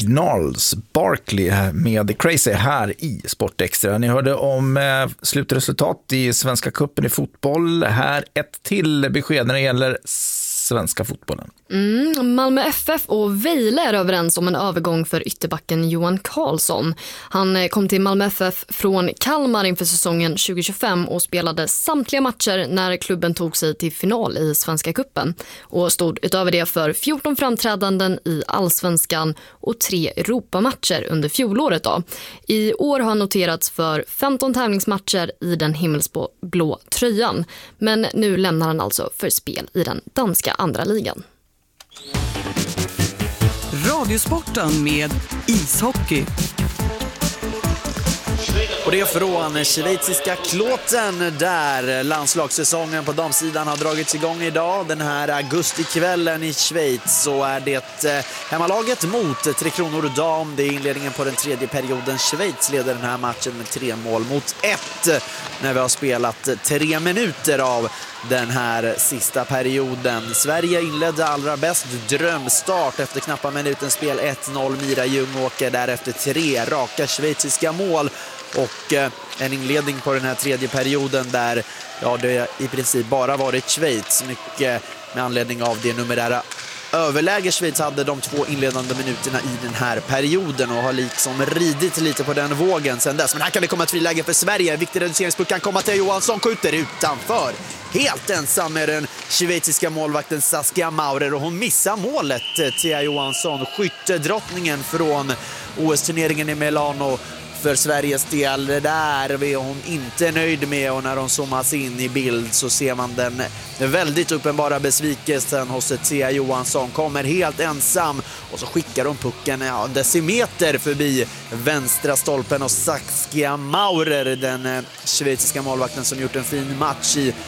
Gnarls Barkley med Crazy här i Sportextra. Ni hörde om slutresultat i Svenska cupen i fotboll. Här ett till besked när det gäller svenska fotbollen. Malmö FF och Vejle är överens om en övergång för ytterbacken Johan Karlsson. Han kom till Malmö FF från Kalmar inför säsongen 2025 och spelade samtliga matcher när klubben tog sig till final i Svenska cupen och stod utöver det för 14 framträdanden i Allsvenskan och 3 Europamatcher under fjolåret då. I år har han noterats för 15 tävlingsmatcher i den himmelsblå tröjan, men nu lämnar han alltså för spel i den danska andra ligan. Radiosporten med ishockey. Och det är från schweiziska Kloten där landslagssäsongen på damsidan har dragits igång idag. Den här augustikvällen i Schweiz så är det hemmalaget mot Tre Kronor dam. Det är inledningen på den tredje perioden. Schweiz leder den här matchen med 3-1 när vi har spelat 3 minuter av den här sista perioden. Sverige inledde allra bäst, drömstart efter knappa minuten spel, 1-0 Mira Ljungåker, därefter 3 raka schweiziska mål och en inledning på den här tredje perioden där det i princip bara varit Schweiz, mycket med anledning av det numerära överläge Schweiz hade de 2 inledande minuterna i den här perioden och har liksom ridit lite på den vågen sen dess. Men här kan det komma ett friläge för Sverige. Viktig reduceringspuck kan komma till Johansson, skjuter utanför. Helt ensam med den schweiziska målvakten Saskia Maurer och hon missar målet till Johansson. Skyttedrottningen från OS-turneringen i Milano för Sveriges del. Det där är hon inte nöjd med och när hon zoomas in i bild så ser man den väldigt uppenbara besvikelsen hos Thea Johansson. Kommer helt ensam och så skickar hon pucken en decimeter förbi vänstra stolpen och Saskia Maurer, den schweiziska målvakten som gjort en fin match i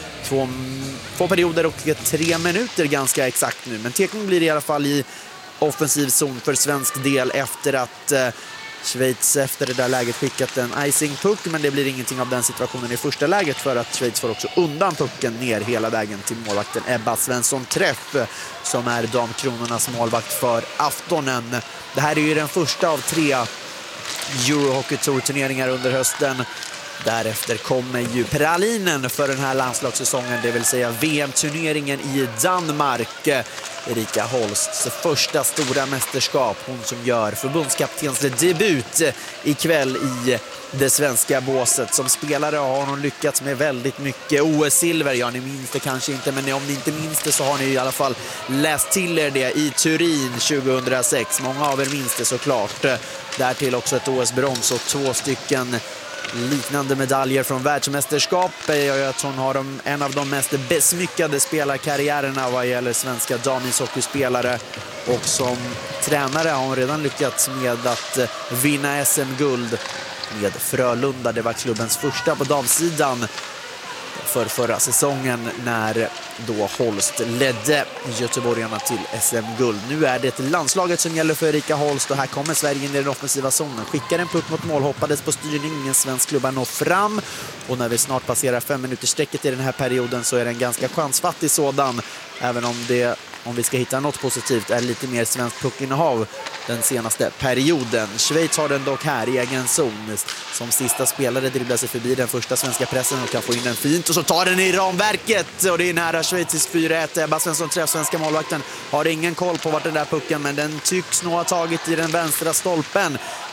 2 perioder och 3 minuter ganska exakt nu. Men tekning blir i alla fall i offensiv zon för svensk del efter att Schweiz efter det där läget skickat en icing-puck, men det blir ingenting av den situationen i första läget för att Schweiz får också undan pucken ner hela vägen till målvakten Ebba Svensson Träff som är damkronornas målvakt för aftonen. Det här är ju den första av 3 Eurohockey Tour-turneringar under hösten. Därefter kommer ju pralinen för den här landslagssäsongen, det vill säga VM-turneringen i Danmark. Erika Holsts första stora mästerskap, hon som gör förbundskaptens debut ikväll i det svenska båset. Som spelare har hon lyckats med väldigt mycket OS-silver. Ja, ni minns det kanske inte, men om ni inte minns det så har ni i alla fall läst till er det i Turin 2006. Många av er minns det såklart. Därtill också ett OS-brons och 2 stycken liknande medaljer från världsmästerskap. Jag tror hon har en av de mest besmyckade spelarkarriärerna vad gäller svenska damishockeyspelare, och som tränare har hon redan lyckats med att vinna SM-guld med Frölunda. Det var klubbens första på damsidan för förra säsongen när då Holst ledde göteborgarna till SM-guld. Nu är det landslaget som gäller för Erika Holst och här kommer Sverige in i den offensiva zonen. Skickar en puck mot mål, hoppades på styrning, ingen svensk klubba når fram och när vi snart passerar 5 minuters sträcket i den här perioden så är det en ganska chansfattig sådan, även om vi ska hitta något positivt är lite mer svensk puckinnehav den senaste perioden. Schweiz har den dock här i egen zon. Som sista spelare dribblar sig förbi den första svenska pressen och kan få in den fint och så tar den i ramverket och det är nära schweizisk 4-1. Ebba Svensson Träff, svenska målvakten, har ingen koll på vart den där pucken, men den tycks nog ha tagit i den vänstra stolpen.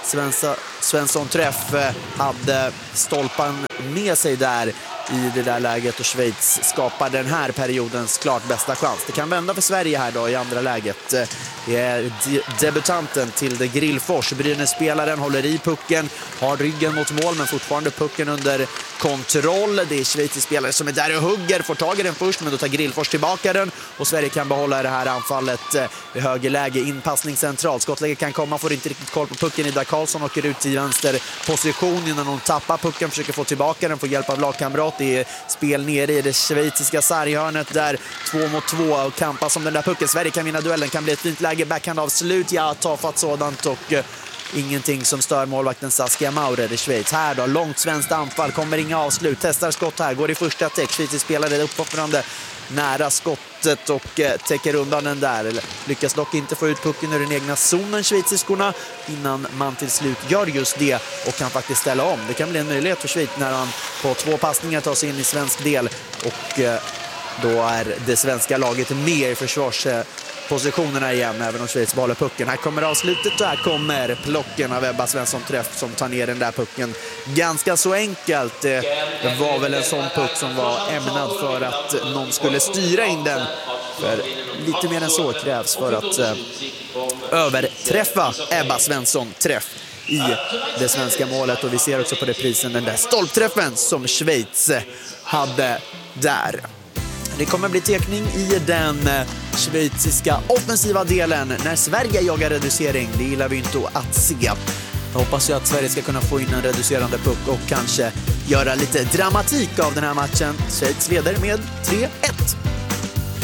Svensson Träff hade stolpan med sig där i det där läget och Schweiz skapar den här periodens klart bästa chans. Det kan vända för Sverige här då i andra läget. Det är debutanten till det Grillfors. Brynäs-spelaren håller i pucken, har ryggen mot mål men fortfarande pucken under kontroll. Det är Schweiz-spelare som är där och hugger, får tag i den först men då tar Grillfors tillbaka den och Sverige kan behålla det här anfallet i högerläge. Inpassning centralt, skottläge kan komma, får inte riktigt koll på pucken. Ida Karlsson åker ut i vänster position innan hon tappar pucken, försöker få tillbaka den, får hjälp av lagkamrat. Det är spel nere i det schweiziska sarghörnet där 2 mot 2 och kampas om den där pucken. Sverige kan vinna duellen, kan bli ett fint läge, backhand av slut, ja, tafatt sådant och ingenting som stör målvakten Saskia Maurer i Schweiz. Här då, långt svenskt anfall, kommer inga avslut, testar skott här, går i första täck, Schweiz spelare uppofferande nära skottet och täcker undan den där. Lyckas dock inte få ut pucken ur den egna zonen, schweiziskorna, innan man till slut gör just det och kan faktiskt ställa om. Det kan bli en möjlighet för Schweiz när han på 2 passningar tar sig in i svensk del, och då är det svenska laget mer i försvarspositionerna igen, även om Schweiz behåller pucken. Här kommer avslutet och här kommer plocken av Ebba Svensson Träff som tar ner den där pucken ganska så enkelt. Det var väl en sån puck som var ämnad för att någon skulle styra in den, för lite mer än så krävs för att överträffa Ebba Svensson Träff i det svenska målet. Och vi ser också på reprisen den där stolpträffen som Schweiz hade där. Det kommer bli tekning i den schweiziska offensiva delen när Sverige jagar reducering. Det gillar vi inte att se. Jag hoppas ju att Sverige ska kunna få in en reducerande puck och kanske göra lite dramatik av den här matchen. Schweiz leder med 3-1.